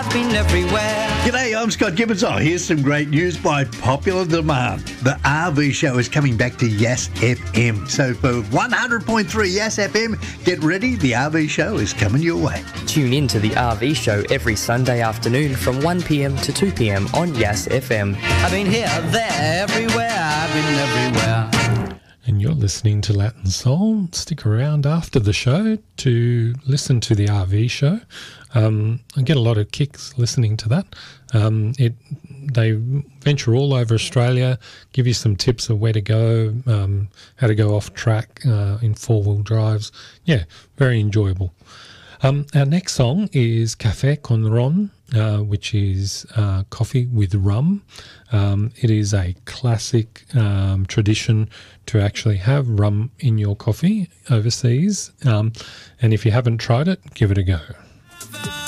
I've been everywhere. G'day, I'm Scott Gibbons. Oh, here's some great news by popular demand. The RV show is coming back to Yes FM. So for 100.3 Yes FM, get ready. The RV show is coming your way. Tune in to the RV show every Sunday afternoon from 1 p.m. to 2 p.m. on Yes FM. I've been here, there, everywhere. I've been everywhere. And you're listening to Latin Soul. Stick around after the show to listen to the RV show. I get a lot of kicks listening to that. They venture all over Australia, give you some tips of where to go, how to go off track in four-wheel drives. Yeah, very enjoyable. Our next song is Café con Ron, which is coffee with rum. It is a classic tradition to actually have rum in your coffee overseas. And if you haven't tried it, give it a go.